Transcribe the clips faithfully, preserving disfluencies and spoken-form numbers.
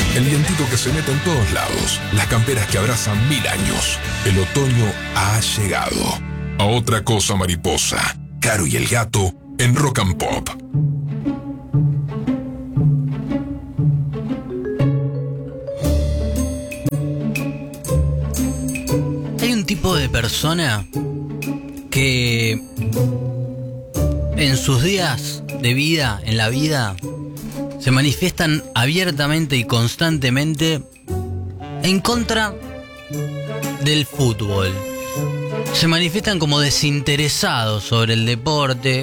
El vientito que se mete en todos lados. Las camperas que abrazan mil años. El otoño ha llegado. A otra cosa mariposa. Caro y el gato en Rock and Pop. Hay un tipo de persona que en sus días de vida, en la vida, se manifiestan abiertamente y constantemente en contra del fútbol. Se manifiestan como desinteresados sobre el deporte,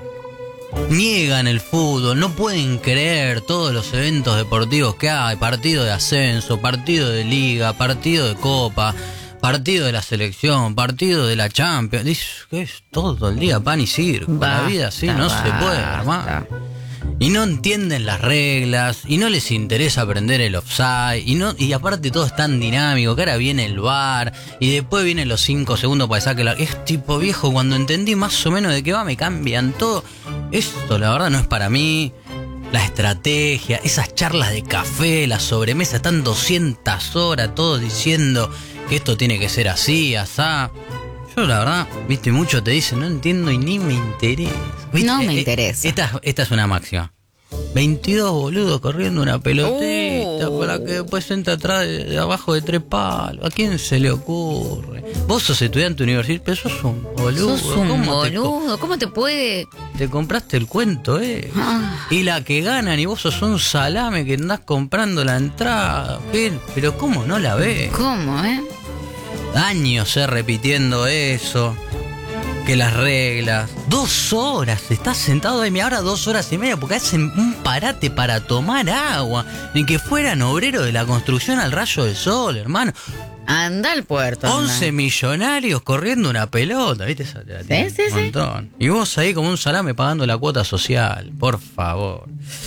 niegan el fútbol, no pueden creer todos los eventos deportivos que hay, partido de ascenso, partido de liga, partido de copa, partido de la selección, partido de la Champions. Dice que es todo el día pan y circo. Basta, la vida así no basta. Se puede, hermano. Y no entienden las reglas, y no les interesa aprender el offside, y no y aparte todo es tan dinámico, que ahora viene el V A R, y después vienen los cinco segundos para sacar la... Es tipo viejo, cuando entendí más o menos de qué va, me cambian todo. Esto la verdad no es para mí. La estrategia, esas charlas de café, la sobremesa, están doscientas horas todos diciendo que esto tiene que ser así, asá. Yo la verdad, viste, mucho te dicen, no entiendo y ni me interesa. ¿Viste? No me eh, interesa. Esta, esta es una máxima. veintidós boludos corriendo una pelotita uh. para que después entre atrás de, de abajo de tres palos. ¿A quién se le ocurre? Vos sos estudiante universitario, pero sos un boludo. Sos un ¿Cómo boludo. Te, ¿Cómo te puede...? Te compraste el cuento, eh. Ah. Y la que ganan y vos sos un salame que andás comprando la entrada. Pero ¿cómo no la ves? ¿Cómo, eh? Años eh, repitiendo eso. Que las reglas. Dos horas. Estás sentado ahí, ahora dos horas y media porque hacen un parate para tomar agua. Ni que fueran obreros de la construcción al rayo del sol, hermano. Anda al puerto. Anda. once millonarios corriendo una pelota, ¿viste? Esa te la sí, sí, un montón. Sí. Y vos ahí como un salame pagando la cuota social. Por favor.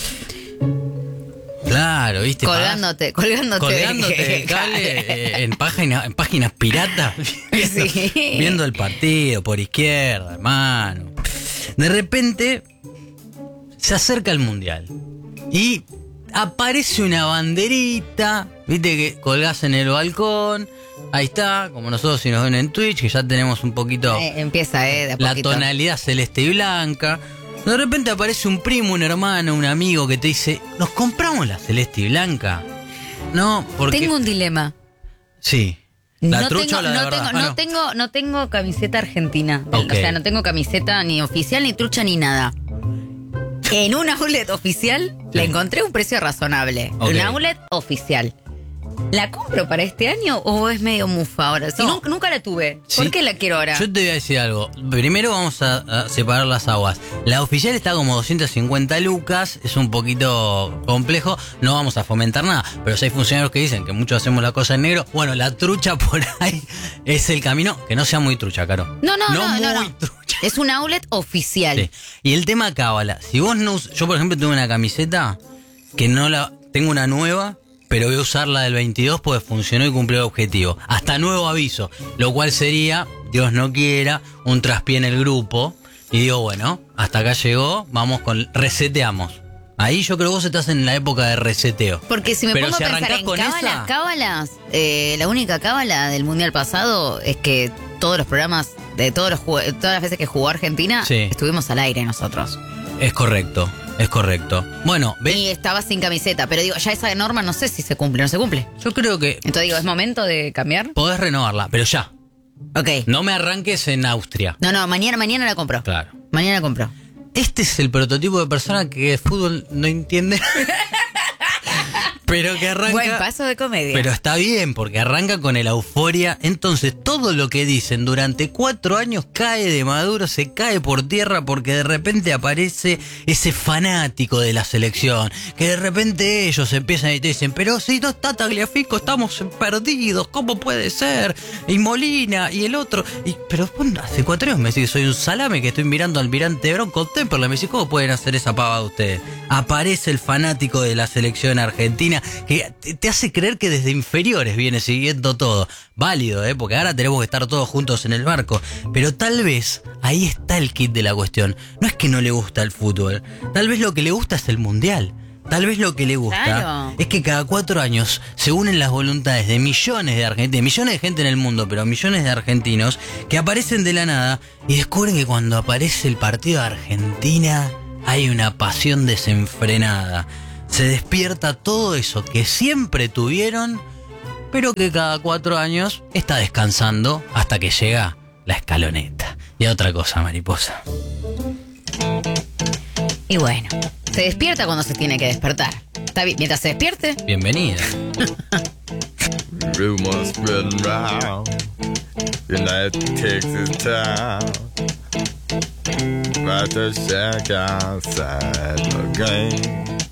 Claro, ¿viste? Colgándote, colgándote. Colgándote de cable eh, en, página, en páginas piratas. Viendo, sí. viendo el partido por izquierda, hermano. De repente se acerca el mundial. Y aparece una banderita, viste, que colgás en el balcón. Ahí está, como nosotros si nos ven en Twitch, que ya tenemos un poquito... Eh, empieza, eh, de a la poquito. tonalidad celeste y blanca. De repente aparece un primo, un hermano, un amigo que te dice, ¿nos compramos la celeste y blanca? No, porque... Tengo un dilema. Sí. ¿La no trucha tengo, o la de no verdad? tengo, Ah, no, no. tengo, no tengo camiseta argentina. Okay. O sea, no tengo camiseta ni oficial, ni trucha, ni nada. En un outlet oficial sí. Le encontré un precio razonable. Okay. Un outlet oficial. ¿La compro para este año o es medio mufa ahora? Si no. nunca, nunca la tuve. ¿Por sí. qué la quiero ahora? Yo te voy a decir algo. Primero vamos a, a separar las aguas. La oficial está como doscientas cincuenta lucas. Es un poquito complejo. No vamos a fomentar nada. Pero si hay funcionarios que dicen que muchos hacemos la cosa en negro. Bueno, la trucha por ahí es el camino. Que no sea muy trucha, Caro. No, no, no. No, no, muy no. trucha. Es un outlet oficial. Sí. Y el tema cábala. Si vos no... Yo, por ejemplo, tengo una camiseta que no la... Tengo una nueva... pero voy a usar la del veintidós porque funcionó y cumplió el objetivo. Hasta nuevo aviso. Lo cual sería, Dios no quiera, un traspié en el grupo. Y digo, bueno, hasta acá llegó, vamos con... Reseteamos. Ahí yo creo que vos estás en la época de reseteo. Porque si me pero pongo si a pensar en con cábalas, esa... cábalas, eh, la única cábala del Mundial pasado es que todos los programas, de todos los todas las veces que jugó Argentina, sí. Estuvimos al aire nosotros. Es correcto. Es correcto. Bueno, ¿ves? Y estaba sin camiseta, pero digo, ya esa norma no sé si se cumple o no se cumple. Yo creo que... Entonces digo, ¿es momento de cambiar? Podés renovarla, pero ya. Ok. No me arranques en Austria. No, no, mañana, mañana la compro. Claro. Mañana la compro. Este es el prototipo de persona que de fútbol no entiende... pero que arranca... Buen paso de comedia. Pero está bien, porque arranca con el euforia. Entonces, todo lo que dicen durante cuatro años cae de maduro, se cae por tierra, porque de repente aparece ese fanático de la selección. Que de repente ellos empiezan y te dicen, pero si no está Tagliafico, estamos perdidos, ¿cómo puede ser? Y Molina, y el otro... Y, pero bueno, hace cuatro años me decís que soy un salame, que estoy mirando al almirante Brown con Temperley. Me decís, ¿cómo pueden hacer esa pavada ustedes? Aparece el fanático de la selección argentina, que te hace creer que desde inferiores viene siguiendo todo. Válido, ¿eh? Porque ahora tenemos que estar todos juntos en el barco. Pero tal vez ahí está el kit de la cuestión. No es que no le gusta el fútbol. Tal vez lo que le gusta es el mundial. Tal vez lo que le gusta Claro. es que cada cuatro años se unen las voluntades de millones de argentinos, millones de gente en el mundo, pero millones de argentinos que aparecen de la nada y descubren que cuando aparece el partido de Argentina hay una pasión desenfrenada. Se despierta todo eso que siempre tuvieron, pero que cada cuatro años está descansando hasta que llega la escaloneta. Y otra cosa, mariposa. Y bueno, se despierta cuando se tiene que despertar. Está bien, mientras se despierte. Bienvenida. Rumors spreading round. United Texas town. About to shack outside the game.